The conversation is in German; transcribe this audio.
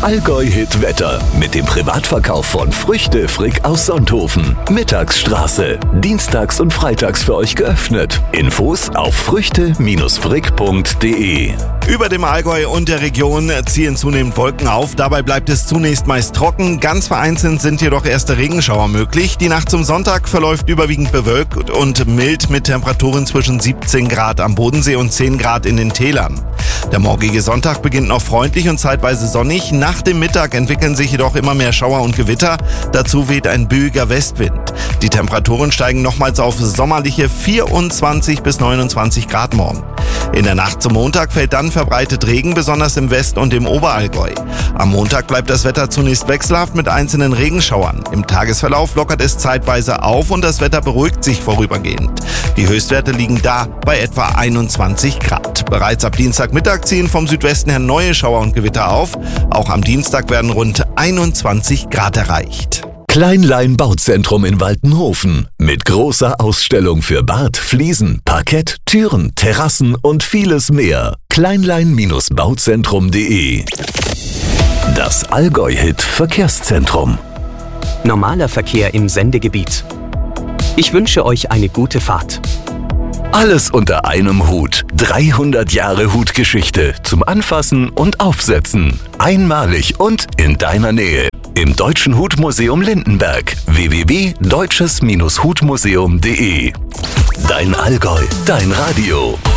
Allgäu-Hit Wetter mit dem Privatverkauf von Früchte Frick aus Sonthofen. Mittagsstraße. Dienstags und freitags für euch geöffnet. Infos auf früchte-frick.de. Über dem Allgäu und der Region ziehen zunehmend Wolken auf. Dabei bleibt es zunächst meist trocken. Ganz vereinzelt sind jedoch erste Regenschauer möglich. Die Nacht zum Sonntag verläuft überwiegend bewölkt und mild mit Temperaturen zwischen 17 Grad am Bodensee und 10 Grad in den Tälern. Der morgige Sonntag beginnt noch freundlich und zeitweise sonnig. Nach dem Mittag entwickeln sich jedoch immer mehr Schauer und Gewitter. Dazu weht ein böiger Westwind. Die Temperaturen steigen nochmals auf sommerliche 24 bis 29 Grad morgen. In der Nacht zum Montag fällt dann verbreitet Regen, besonders im West- und im Oberallgäu. Am Montag bleibt das Wetter zunächst wechselhaft mit einzelnen Regenschauern. Im Tagesverlauf lockert es zeitweise auf und das Wetter beruhigt sich vorübergehend. Die Höchstwerte liegen da bei etwa 21 Grad. Bereits ab Dienstagmittag ziehen vom Südwesten her neue Schauer und Gewitter auf. Auch am Dienstag werden rund 21 Grad erreicht. Kleinlein Bauzentrum in Waltenhofen mit großer Ausstellung für Bad, Fliesen, Parkett, Türen, Terrassen und vieles mehr. Kleinlein-bauzentrum.de. Das Allgäu-Hit Verkehrszentrum. Normaler Verkehr im Sendegebiet. Ich wünsche euch eine gute Fahrt. Alles unter einem Hut. 300 Jahre Hutgeschichte zum Anfassen und Aufsetzen. Einmalig und in deiner Nähe. Im Deutschen Hutmuseum Lindenberg. www.deutsches-hutmuseum.de. Dein Allgäu, dein Radio.